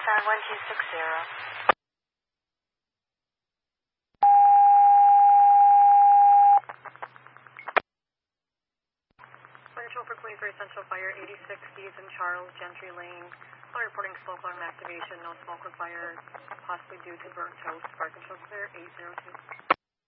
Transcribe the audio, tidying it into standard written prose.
Nissan 1260. Control for Queen for Essential Fire, 86 Stephen Charles, Gentry Lane. Call reporting smoke alarm activation, no smoke or fire, possibly due to burnt toast. Fire control clear, 802.